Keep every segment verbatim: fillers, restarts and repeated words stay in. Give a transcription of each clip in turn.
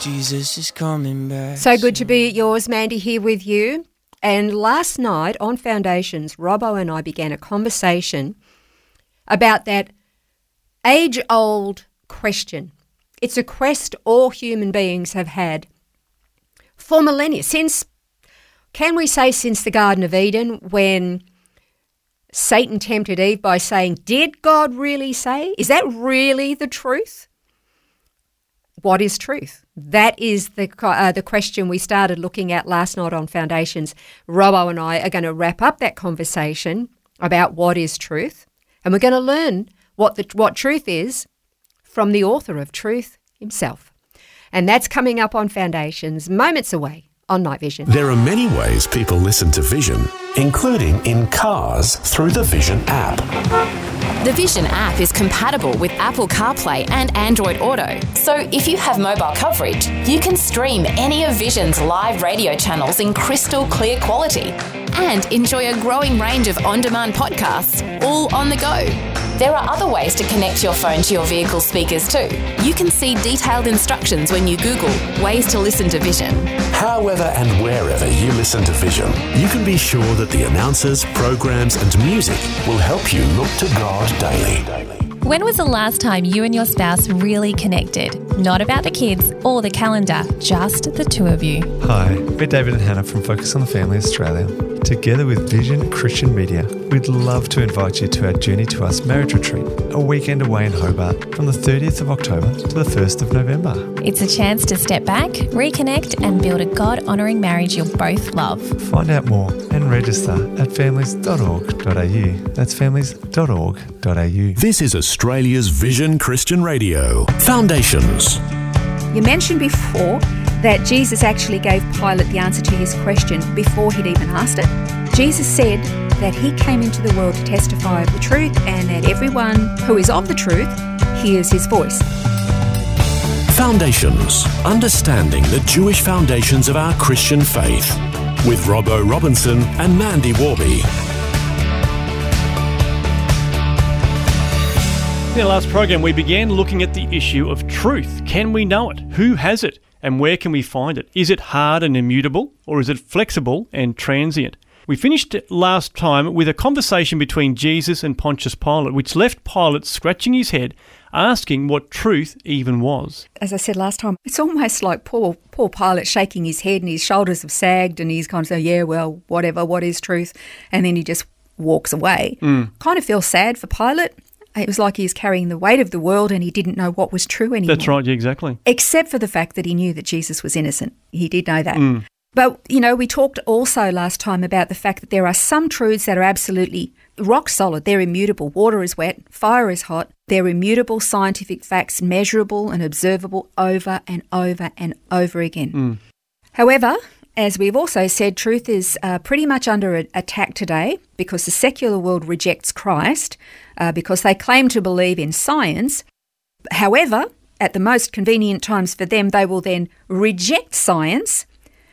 Jesus is coming back. So good to be at yours, Mandy, here with you. And last night on Foundations, Robbo and I began a conversation about that age-old question. It's a quest all human beings have had for millennia, since, can we say since the Garden of Eden, when Satan tempted Eve by saying, did God really say? Is that really the truth? What is truth? That is the uh, the question we started looking at last night on Foundations. Robbo and I are going to wrap up that conversation about what is truth, and we're going to learn what the what truth is from the author of truth himself. And that's coming up on Foundations, moments away on Night Vision. There are many ways people listen to Vision, including in cars through the Vision app. The Vision app is compatible with Apple CarPlay and Android Auto. So if you have mobile coverage, you can stream any of Vision's live radio channels in crystal clear quality and enjoy a growing range of on-demand podcasts all on the go. There are other ways to connect your phone to your vehicle speakers too. You can see detailed instructions when you Google ways to listen to Vision. However and wherever you listen to Vision, you can be sure that the announcers, programs and music will help you look to God daily. When was the last time you and your spouse really connected? Not about the kids or the calendar, just the two of you. Hi, we're David and Hannah from Focus on the Family Australia. Together with Vision Christian Media, we'd love to invite you to our Journey to Us marriage retreat, a weekend away in Hobart from the thirtieth of October to the first of November. It's a chance to step back, reconnect and build a God-honouring marriage you'll both love. Find out more and register at families dot org dot a u. That's families dot org dot a u. This is Australia's Vision Christian Radio. Foundations. You mentioned before that Jesus actually gave Pilate the answer to his question before he'd even asked it. Jesus said that he came into the world to testify of the truth and that everyone who is of the truth hears his voice. Foundations. Understanding the Jewish foundations of our Christian faith. With Robbo Robinson and Mandy Warby. In our last program, we began looking at the issue of truth. Can we know it? Who has it? And where can we find it? Is it hard and immutable, or is it flexible and transient? We finished last time with a conversation between Jesus and Pontius Pilate, which left Pilate scratching his head, asking what truth even was. As I said last time, it's almost like poor, poor Pilate shaking his head and his shoulders have sagged and he's kind of saying, yeah, well, whatever, what is truth? And then he just walks away. Mm. Kind of feels sad for Pilate. It was like he was carrying the weight of the world and he didn't know what was true anymore. That's right, yeah, exactly. Except for the fact that he knew that Jesus was innocent. He did know that. Mm. But, you know, we talked also last time about the fact that there are some truths that are absolutely rock solid. They're immutable. Water is wet. Fire is hot. They're immutable scientific facts, measurable and observable over and over and over again. Mm. However, as we've also said, truth is uh, pretty much under attack today because the secular world rejects Christ uh, because they claim to believe in science. However, at the most convenient times for them, they will then reject science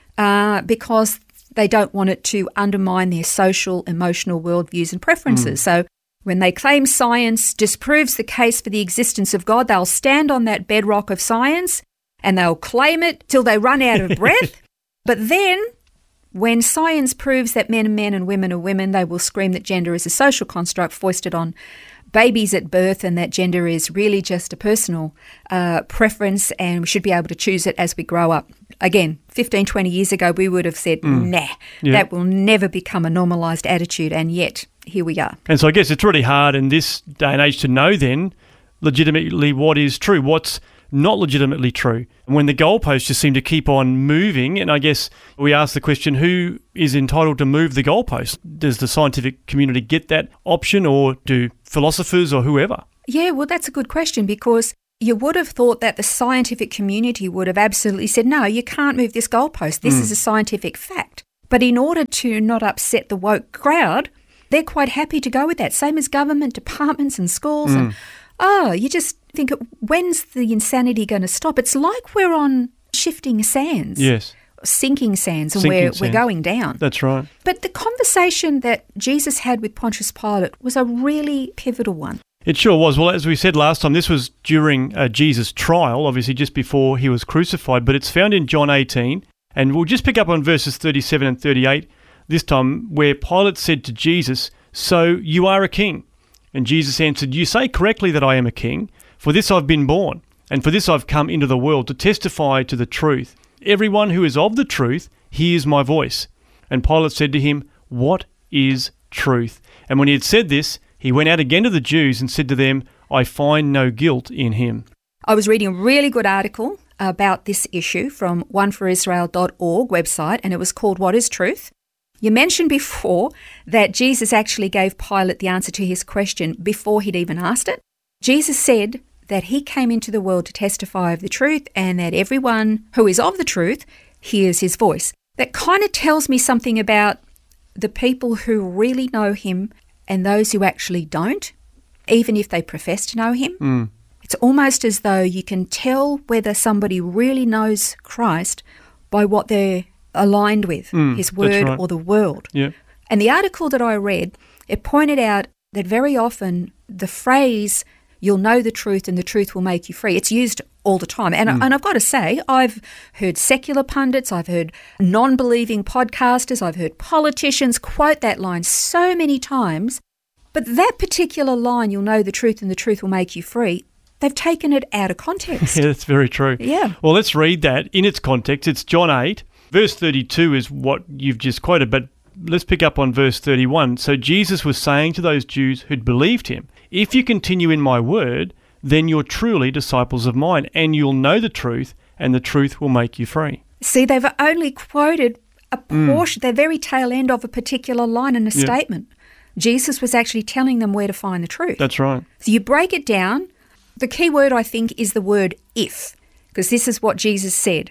uh, because they don't want it to undermine their social, emotional worldviews and preferences. Mm. So when they claim science disproves the case for the existence of God, they'll stand on that bedrock of science and they'll claim it till they run out of breath. But then, when science proves that men are men and women are women, they will scream that gender is a social construct foisted on babies at birth and that gender is really just a personal uh, preference and we should be able to choose it as we grow up. Again, fifteen, twenty years ago, we would have said, mm. nah, yeah. that will never become a normalised attitude, and yet here we are. And so I guess it's really hard in this day and age to know then legitimately what is true, what's not legitimately true. And when the goalposts just seem to keep on moving, and I guess we ask the question, who is entitled to move the goalposts? Does the scientific community get that option, or do philosophers or whoever? Yeah, well, that's a good question, because you would have thought that the scientific community would have absolutely said, no, you can't move this goalpost. This mm. is a scientific fact. But in order to not upset the woke crowd, they're quite happy to go with that. Same as government departments and schools. Mm. And oh, you just think, when's the insanity going to stop? It's like we're on shifting sands. Yes. Sinking sands, and Sinking we're, sands. we're going down. That's right. But the conversation that Jesus had with Pontius Pilate was a really pivotal one. It sure was. Well, as we said last time, this was during uh, Jesus' trial, obviously just before he was crucified, but it's found in John eighteen, and we'll just pick up on verses thirty-seven and thirty-eight this time, where Pilate said to Jesus, "So you are a king?" And Jesus answered, "You say correctly that I am a king. For this I've been born, and for this I've come into the world, to testify to the truth. Everyone who is of the truth hears my voice." And Pilate said to him, "What is truth?" And when he had said this, he went out again to the Jews and said to them, "I find no guilt in him." I was reading a really good article about this issue from one for israel dot org website, and it was called What is Truth? You mentioned before that Jesus actually gave Pilate the answer to his question before he'd even asked it. Jesus said that he came into the world to testify of the truth, and that everyone who is of the truth hears his voice. That kind of tells me something about the people who really know him and those who actually don't, even if they profess to know him. Mm. It's almost as though you can tell whether somebody really knows Christ by what they're aligned with, Mm, his that's word right. or the world. Yeah. And the article that I read, it pointed out that very often the phrase, "you'll know the truth and the truth will make you free," it's used all the time. And, Mm. and I've got to say, I've heard secular pundits, I've heard non-believing podcasters, I've heard politicians quote that line so many times. But that particular line, "you'll know the truth and the truth will make you free," they've taken it out of context. Yeah, that's very true. Yeah. Well, let's read that in its context. It's John eight. Verse thirty-two is what you've just quoted, but let's pick up on verse thirty-one. So Jesus was saying to those Jews who'd believed him, "If you continue in my word, then you're truly disciples of mine, and you'll know the truth, and the truth will make you free." See, they've only quoted a portion, the very tail end of a particular line in a Yeah. statement. Jesus was actually telling them where to find the truth. That's right. So you break it down. The key word, I think, is the word "if," because this is what Jesus said.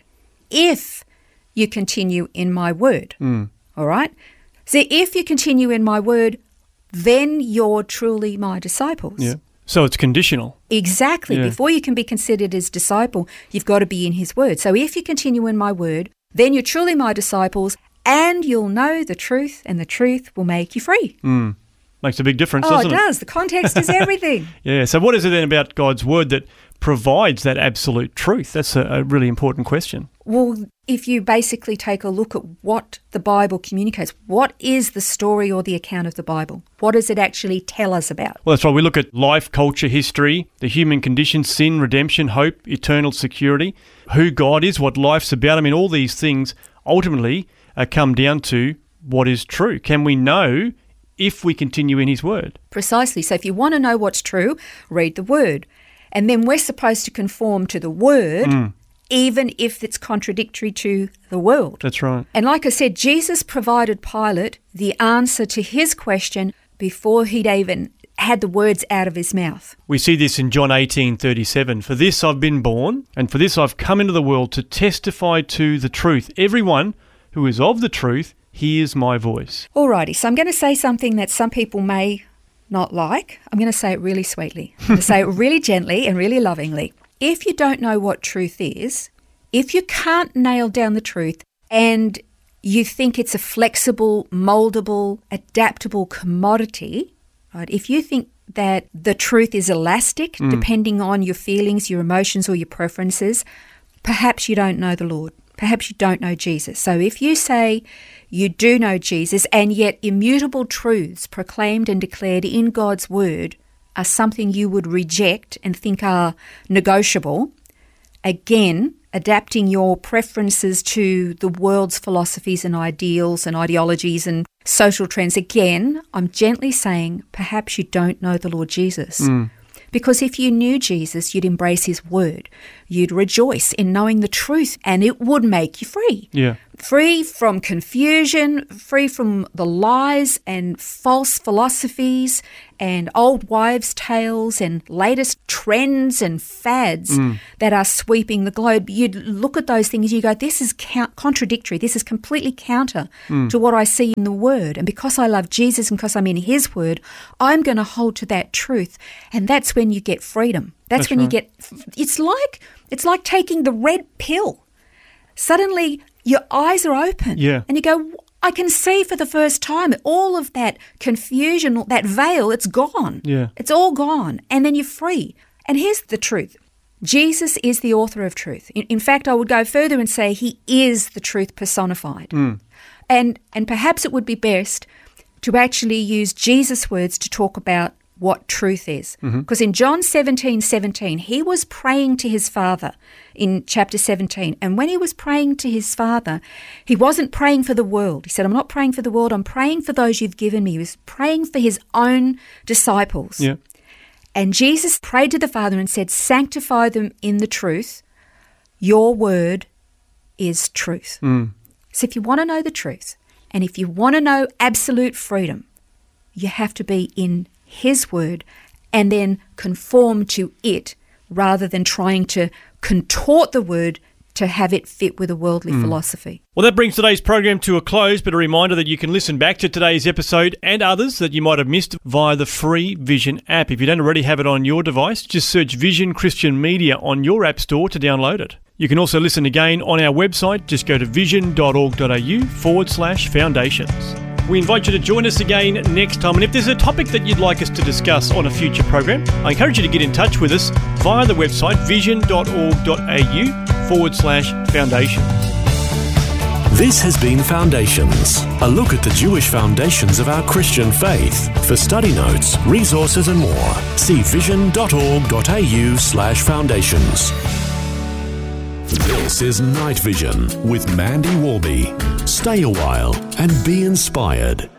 If you continue in my word. Mm. All right? So if you continue in my word, then you're truly my disciples. Yeah. So it's conditional. Exactly. Yeah. Before you can be considered as disciple, you've got to be in his word. So if you continue in my word, then you're truly my disciples, and you'll know the truth, and the truth will make you free. Mm. Makes a big difference, Oh, doesn't it it? does. The context is everything. Yeah. So what is it then about God's word that provides that absolute truth? That's a, a really important question. Well, if you basically take a look at what the Bible communicates, what is the story or the account of the Bible? What does it actually tell us about? Well, that's right. We look at life, culture, history, the human condition, sin, redemption, hope, eternal security, who God is, what life's about. I mean, all these things ultimately uh, come down to what is true. Can we know if we continue in his word? Precisely. So if you want to know what's true, read the word. And then we're supposed to conform to the word, Mm. even if it's contradictory to the world. That's right. And like I said, Jesus provided Pilate the answer to his question before he'd even had the words out of his mouth. We see this in John eighteen thirty-seven. "For this I've been born, and for this I've come into the world, to testify to the truth. Everyone who is of the truth hears my voice." Alrighty, so I'm going to say something that some people may not like. I'm going to say it really sweetly. I'm going to say it really gently and really lovingly. If you don't know what truth is, if you can't nail down the truth and you think it's a flexible, moldable, adaptable commodity, right? If you think that the truth is elastic, Mm. depending on your feelings, your emotions, or your preferences, perhaps you don't know the Lord. Perhaps you don't know Jesus. So if you say you do know Jesus, and yet immutable truths proclaimed and declared in God's word are something you would reject and think are negotiable, again, adapting your preferences to the world's philosophies and ideals and ideologies and social trends, again, I'm gently saying perhaps you don't know the Lord Jesus. Mm. Because if you knew Jesus, you'd embrace his word. You'd rejoice in knowing the truth, and it would make you free. Yeah. Free from confusion, free from the lies and false philosophies and old wives' tales and latest trends and fads Mm. that are sweeping the globe. You'd look at those things, you go, this is count- contradictory. This is completely counter Mm. to what I see in the word. And because I love Jesus and because I'm in his word, I'm going to hold to that truth. And that's when you get freedom. That's, That's when right. you get, it's like, it's like taking the red pill. Suddenly your eyes are open. Yeah. And you go, I can see for the first time all of that confusion, that veil, it's gone. Yeah. It's all gone. And then you're free. And here's the truth. Jesus is the author of truth. In, in fact, I would go further and say he is the truth personified. Mm. And and perhaps it would be best to actually use Jesus' words to talk about what truth is. Because mm-hmm. in John seventeen seventeen, he was praying to his Father in chapter seventeen. And when he was praying to his Father, he wasn't praying for the world. He said, I'm not praying for the world, I'm praying for those you've given me. He was praying for his own disciples. Yeah. And Jesus prayed to the Father and said, sanctify them in the truth. Your word is truth. Mm. So if you want to know the truth, and if you want to know absolute freedom, you have to be in his word and then conform to it rather than trying to contort the word to have it fit with a worldly mm. philosophy. Well, that brings today's program to a close, but a reminder that you can listen back to today's episode and others that you might have missed via the free Vision app. If you don't already have it on your device, just search Vision Christian Media on your app store to download it. You can also listen again on our website. Just go to vision.org.au forward slash foundations. We invite you to join us again next time. And if there's a topic that you'd like us to discuss on a future program, I encourage you to get in touch with us via the website vision.org.au forward slash foundations. This has been Foundations, a look at the Jewish foundations of our Christian faith. For study notes, resources and more, see vision.org.au slash foundations. This is Night Vision with Mandy Warby. Stay a while and be inspired.